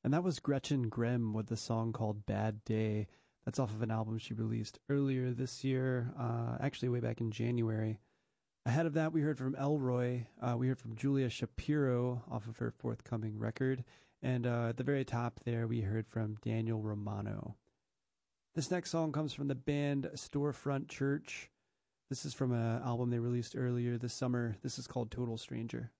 And that was Gretchen Grimm with the song called Bad Day. That's off of an album she released earlier this year, actually way back in January. Ahead of that, we heard from Elroy. We heard from Julia Shapiro off of her forthcoming record. And at the very top there, we heard from Daniel Romano. This next song comes from the band Storefront Church. This is from an album they released earlier this summer. This is called Total Stranger.